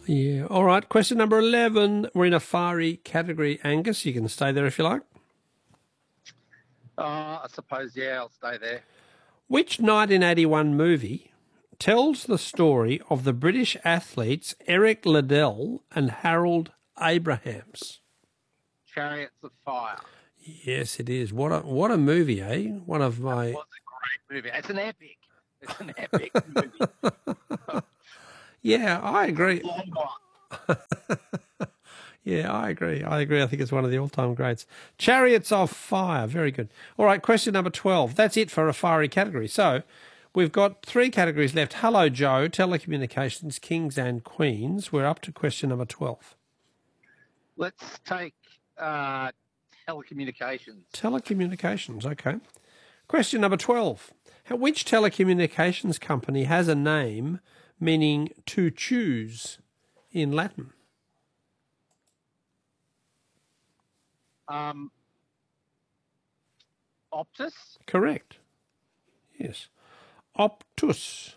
Yeah. All right. Question number 11. We're in a fiery category, Angus. You can stay there if you like. I suppose, yeah, I'll stay there. Which 1981 movie tells the story of the British athletes Eric Liddell and Harold Abrahams? Chariots of Fire. Yes, it is. What a movie, eh? One of my... It was a great movie. It's an epic. It's an epic movie. Yeah, I agree. Long one. Yeah, I agree. I think it's one of the all-time greats. Chariots of Fire. Very good. All right, question number 12. That's it for a fiery category. So we've got 3 categories left. Hello, Joe, telecommunications, kings and queens. We're up to question number 12. Let's take telecommunications. Telecommunications, okay. Question number 12. Which telecommunications company has a name meaning to choose in Latin? Optus? Correct. Yes. Optus.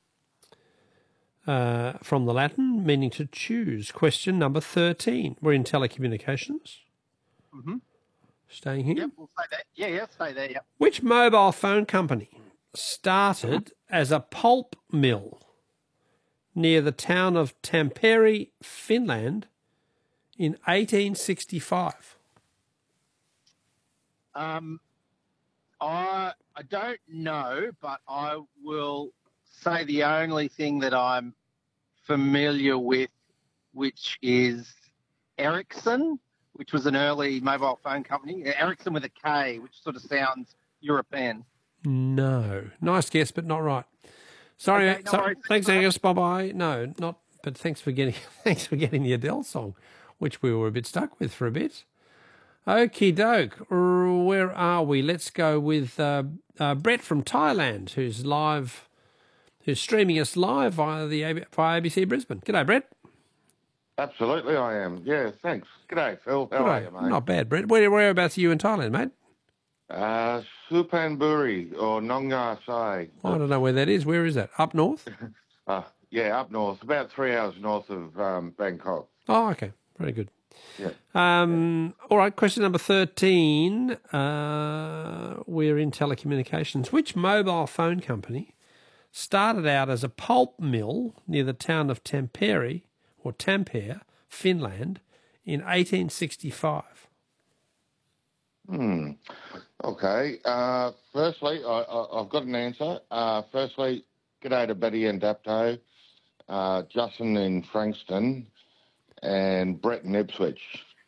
From the Latin, meaning to choose. Question number 13. We're in telecommunications. Mm-hmm. Staying here? Yep, we'll stay there. Yeah, stay there, yep. Which mobile phone company started as a pulp mill near the town of Tampere, Finland, in 1865? I don't know, but I will say the only thing that I'm familiar with, which is Ericsson, which was an early mobile phone company. Ericsson with a K, which sort of sounds European. No. Nice guess, but not right. Sorry. Okay, no worries. Thanks, Angus. Bye-bye. No, not. But thanks for getting the Adele song, which we were a bit stuck with for a bit. Okie doke. Where are we? Let's go with Brett from Thailand, who's streaming us live via ABC Brisbane. G'day, Brett. Absolutely, I am. Yeah, thanks. G'day, Phil. How are you, mate? Not bad, Brett. Whereabouts are you in Thailand, mate? Suphanburi or Nong Nga Sai. I don't know where that is. Where is that? Up north? Yeah, up north. About 3 hours north of Bangkok. Oh, okay. Very good. Yeah. All right, question number 13. We're in telecommunications. Which mobile phone company started out as a pulp mill near the town of Tampere, Finland, in 1865? Okay. Firstly, I've got an answer. Firstly, g'day to Betty and Dapto, Justin in Frankston, and Brett in Ipswich.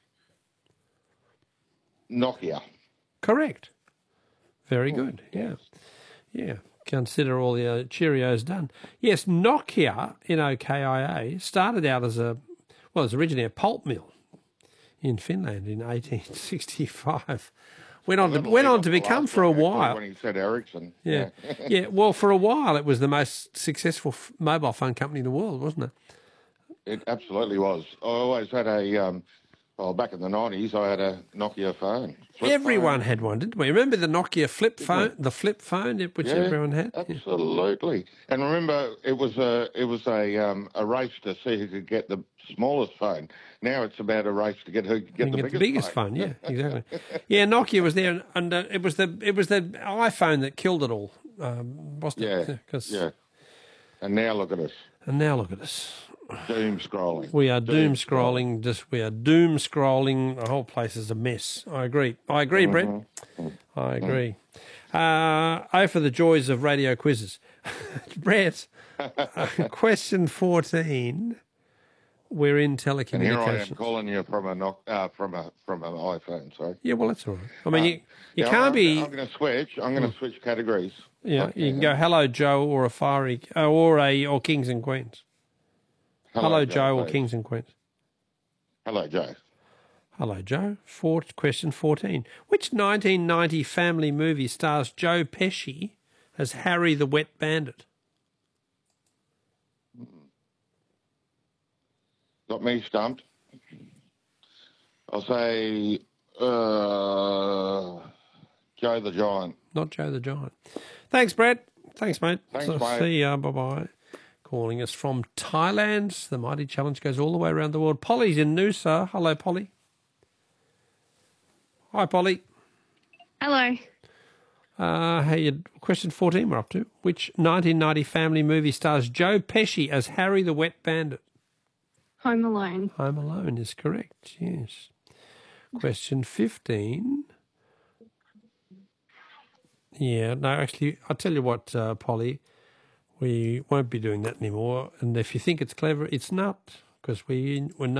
Nokia. Correct. Very good. Yeah. Yeah. Consider all the Cheerios done. Yes, Nokia, Nokia, started out as was originally a pulp mill in Finland in 1865. Went on to become for a while. When he said Ericsson. Yeah. Yeah. Well, for a while, it was the most successful mobile phone company in the world, wasn't it? It absolutely was. I always had back in the 90s, I had a Nokia phone. Everyone had one, didn't we? Remember the Nokia flip phone, the flip phone, which everyone had? Absolutely. Yeah. And remember, it was a race to see who could get the smallest phone. Now it's about a race to get who could get the biggest phone. Yeah, exactly. Yeah, Nokia was there, and it was the iPhone that killed it all, wasn't it? Yeah. And now look at us. Doom scrolling. We are doom scrolling. We are doom scrolling. The whole place is a mess. I agree, Brett. I agree. For the joys of radio quizzes. Brett, question 14. We're in telecommunications. And here I am calling you from an iPhone. Sorry. Yeah, well, that's all right. I mean, you can't be. I'm going to switch. I'm going to switch categories. Yeah, you can go hello Joe or a fiery or kings and queens. Hello Joe or kings and queens. Hello Joe. Hello Joe. Question 14. Which 1990 family movie stars Joe Pesci as Harry the Wet Bandit? Got me stumped. I'll say Joe the Giant. Not Joe the Giant. Thanks, Brett. Thanks, mate. Thanks, mate. See ya. Bye-bye. calling us from Thailand. The Mighty Challenge goes all the way around the world. Polly's in Noosa. Hello, Polly. Hi, Polly. Hello. Question 14 we're up to. Which 1990 family movie stars Joe Pesci as Harry the Wet Bandit? Home Alone. Home Alone is correct, yes. Question 15. Yeah, no, actually, I'll tell you what, Polly, we won't be doing that anymore. And if you think it's clever, it's not, because we're